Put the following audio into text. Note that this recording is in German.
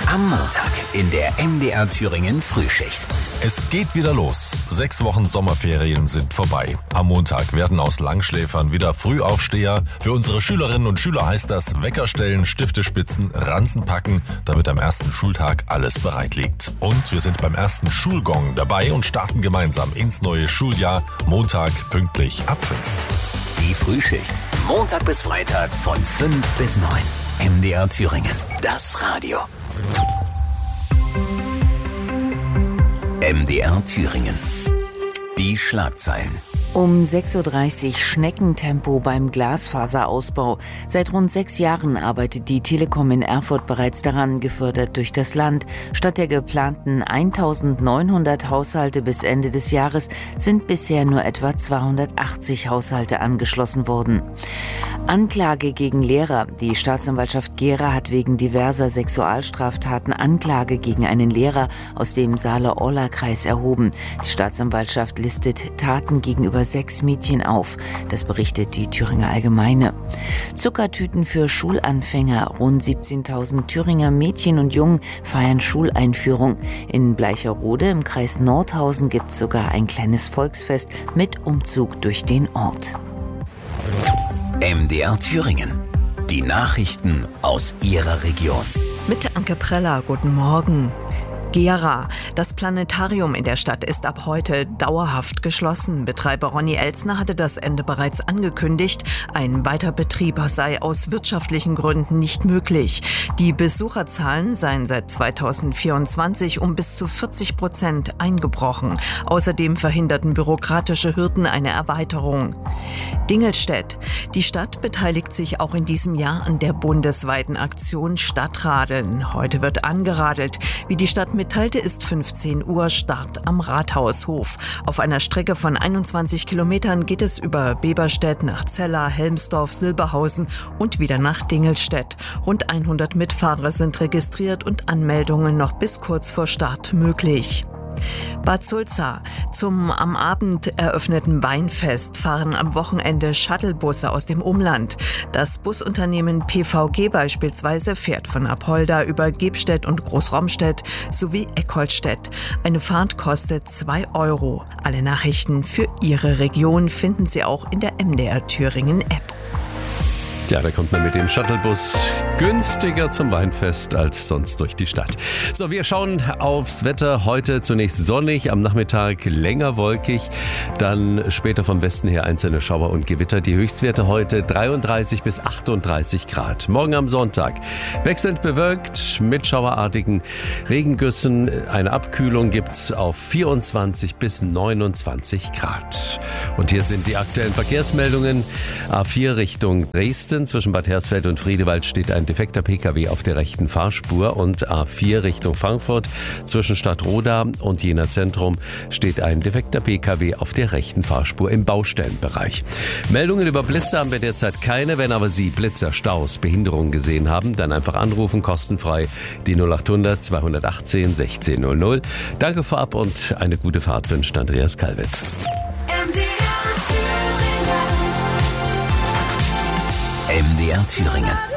Am Montag in der MDR Thüringen Frühschicht. Es geht wieder los. 6 Wochen Sommerferien sind vorbei. Am Montag werden aus Langschläfern wieder Frühaufsteher. Für unsere Schülerinnen und Schüler heißt das Wecker stellen, Stifte spitzen, Ranzen packen, damit am ersten Schultag alles bereit liegt. Und wir sind beim ersten Schulgong dabei und starten gemeinsam ins neue Schuljahr. Montag pünktlich ab 5. Die Frühschicht. Montag bis Freitag von 5 bis 9. MDR Thüringen. Das Radio. MDR Thüringen. Die Schlagzeilen. Um 6.30 Uhr Schneckentempo beim Glasfaserausbau. Seit rund 6 Jahren arbeitet die Telekom in Erfurt bereits daran, gefördert durch das Land. Statt der geplanten 1.900 Haushalte bis Ende des Jahres sind bisher nur etwa 280 Haushalte angeschlossen worden. Anklage gegen Lehrer. Die Staatsanwaltschaft Gera hat wegen diverser Sexualstraftaten Anklage gegen einen Lehrer aus dem Saale-Orla-Kreis erhoben. Die Staatsanwaltschaft listet Taten gegenüber 6 Mädchen auf. Das berichtet die Thüringer Allgemeine. Zuckertüten für Schulanfänger. Rund 17.000 Thüringer Mädchen und Jungen feiern Schuleinführung. In Bleicherode im Kreis Nordhausen gibt es sogar ein kleines Volksfest mit Umzug durch den Ort. MDR Thüringen. Die Nachrichten aus Ihrer Region. Mit Anke Preller, guten Morgen. Gera. Das Planetarium in der Stadt ist ab heute dauerhaft geschlossen. Betreiber Ronny Elsner hatte das Ende bereits angekündigt. Ein Weiterbetrieb sei aus wirtschaftlichen Gründen nicht möglich. Die Besucherzahlen seien seit 2024 um bis zu 40% eingebrochen. Außerdem verhinderten bürokratische Hürden eine Erweiterung. Dingelstedt. Die Stadt beteiligt sich auch in diesem Jahr an der bundesweiten Aktion Stadtradeln. Heute wird angeradelt. Wie die Stadt mitteilte, ist 15 Uhr Start am Rathaushof. Auf einer Strecke von 21 Kilometern geht es über Beberstedt nach Zella, Helmsdorf, Silberhausen und wieder nach Dingelstedt. Rund 100 Mitfahrer sind registriert und Anmeldungen noch bis kurz vor Start möglich. Bad Sulza. Zum am Abend eröffneten Weinfest fahren am Wochenende Shuttlebusse aus dem Umland. Das Busunternehmen PVG beispielsweise fährt von Apolda über Gebstedt und Großromstedt sowie Eckholtstedt. Eine Fahrt kostet 2 €. Alle Nachrichten für Ihre Region finden Sie auch in der MDR Thüringen App. Ja, da kommt man mit dem Shuttlebus günstiger zum Weinfest als sonst durch die Stadt. So, wir schauen aufs Wetter. Heute zunächst sonnig, am Nachmittag länger wolkig, dann später vom Westen her einzelne Schauer und Gewitter. Die Höchstwerte heute 33 bis 38 Grad. Morgen am Sonntag wechselnd bewölkt mit schauerartigen Regengüssen. Eine Abkühlung gibt's auf 24 bis 29 Grad. Und hier sind die aktuellen Verkehrsmeldungen. A4 Richtung Dresden. Zwischen Bad Hersfeld und Friedewald steht ein defekter Pkw auf der rechten Fahrspur und A4 Richtung Frankfurt. Zwischen Stadtroda und Jena Zentrum steht ein defekter Pkw auf der rechten Fahrspur im Baustellenbereich. Meldungen über Blitze haben wir derzeit keine. Wenn aber Sie Blitzer, Staus, Behinderungen gesehen haben, dann einfach anrufen, kostenfrei die 0800 218 1600. Danke vorab und eine gute Fahrt wünscht Andreas Kalwitz. MDR Thüringen.